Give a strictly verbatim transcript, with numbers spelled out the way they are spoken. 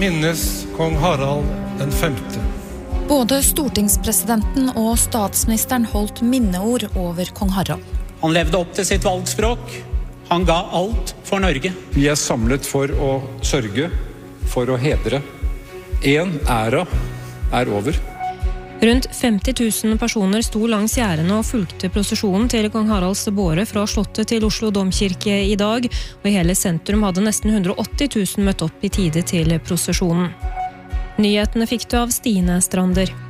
minnes kong Harald den femte. Både stortingspresidenten og statsministeren holdt minneord over kong Harald. Han levde opp til sitt valgspråk. Han ga alt for Norge. Vi er samlet for å sørge, for å hedre. En æra er over. Rundt femti tusen personer sto langs gjerdene og fulgte prosesjonen til kong Haralds båre fra slottet til Oslo Domkirke i dag, og i hele sentrum hadde nesten hundre og åtti tusen møtt opp i tide til prosesjonen. Nyhetene fikk du av Stine Strander.